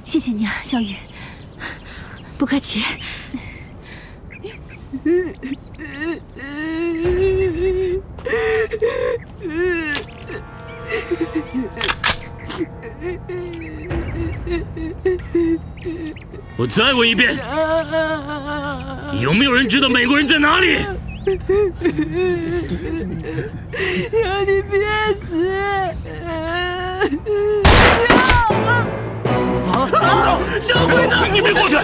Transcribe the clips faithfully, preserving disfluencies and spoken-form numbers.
谢谢你啊，小雨，不客气。 我再问一遍，有没有人知道美国人在哪里？ 求你别死！ 啊！小鬼子，你别过去！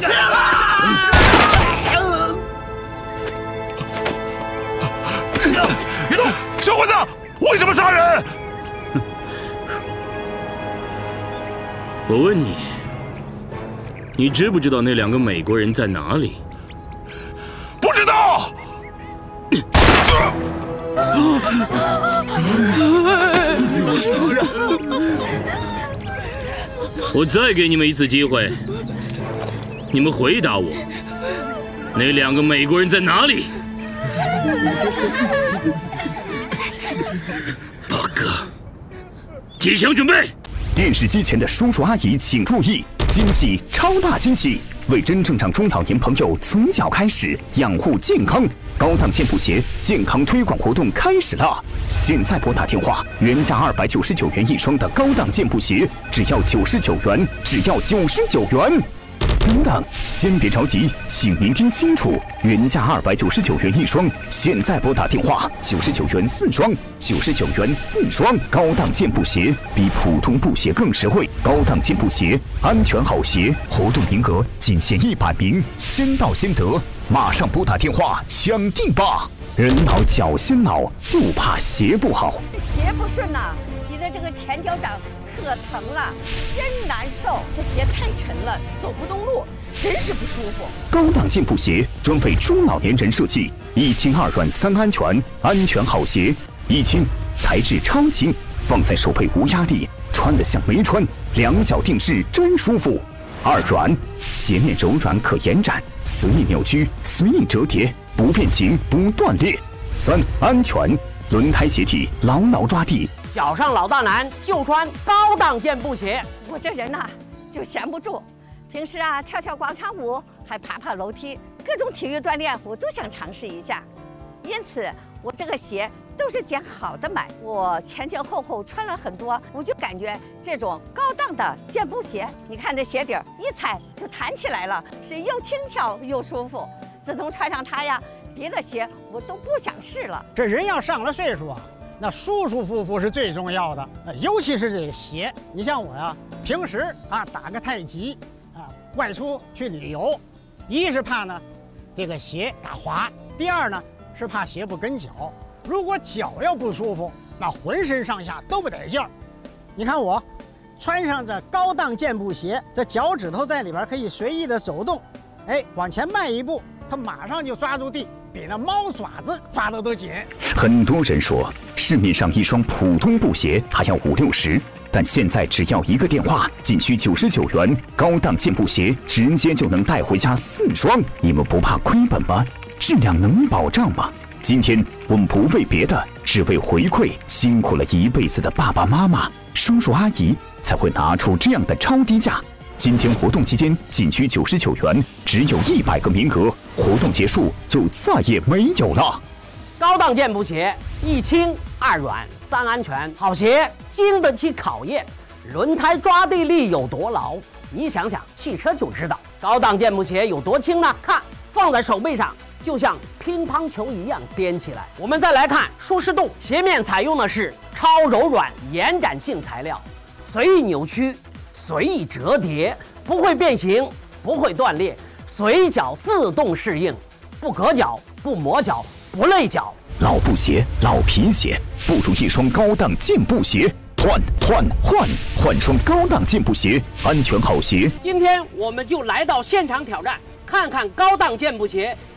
别动！小鬼子，为什么杀人？ 我问你，你知不知道那两个美国人在哪里？ 不知道。 我再给你们一次机会，你们回答我，那两个美国人在哪里？八哥，机枪准备！ 电视机前的叔叔阿姨请注意，惊喜，超大惊喜！为真正让中老年朋友从小开始养护健康，高档健步鞋健康推广活动开始了！现在拨打电话，原价二百九十九元一双的高档健步鞋，只要九十九元，只要九十九元。等等，先别着急，请您听清楚，原价二百九十九元一双，现在拨打电话九十九元四双，九十九元四双。高档健步鞋比普通布鞋更实惠，高档健步鞋，安全好鞋，活动名额仅限一百名，先到先得，马上拨打电话抢定吧！人老脚先老，就怕鞋不好。 这鞋不顺呐、啊，挤得这个前脚掌可疼了，真难受。这鞋太沉了，走不动路，真是不舒服。 高档健步鞋专为中老年人设计，一轻二软三安全，安全好鞋。一轻，材质超轻，放在手背无压力，穿得像没穿，两脚定制真舒服。二软，鞋面柔软可延展，随意扭曲，随意折叠，不变形不断裂。三安全，轮胎鞋体牢牢抓地。 脚上老大难就穿高档健步鞋。 我这人呐、啊、就闲不住，平时啊跳跳广场舞，还爬爬楼梯，各种体育锻炼我都想尝试一下。因此我这个鞋都是捡好的买。我前前后后穿了很多，我就感觉这种高档的健步鞋，你看这鞋底儿一踩就弹起来了，是又轻巧又舒服。自从穿上它呀，别的鞋我都不想试了。 这人要上了岁数啊，那舒舒服服是最重要的，尤其是这个鞋。你像我呀，平时啊打个太极，啊外出去旅游，一是怕呢这个鞋打滑，第二呢是怕鞋不跟脚。如果脚要不舒服，那浑身上下都不得劲儿。你看我穿上这高档健步鞋，这脚趾头在里边可以随意的走动，哎，往前迈一步，它马上就抓住地，比那猫爪子抓得都紧。 很多人说，市面上一双普通布鞋还要五六十，但现在只要一个电话，仅需九十九元，高档健步鞋直接就能带回家四双。你们不怕亏本吗？质量能保障吗？今天我们不为别的，只为回馈辛苦了一辈子的爸爸妈妈、叔叔阿姨，才会拿出这样的超低价。今天活动期间仅需九十九元，只有一百个名额，活动结束就再也没有了。 高档健步鞋，一轻二软三安全，好鞋经得起考验，轮胎抓地力有多牢，你想想汽车就知道。高档健步鞋有多轻呢？看，放在手背上就像乒乓球一样颠起来。我们再来看舒适度，鞋面采用的是超柔软延展性材料，随意扭曲，随意折叠，不会变形，不会断裂，随脚自动适应，不硌脚，不磨脚，不累脚。 老布鞋、老皮鞋，不如一双高档健步鞋。换换换换双高档健步鞋，安全好鞋。 今天我们就来到现场挑战，看看高档健步鞋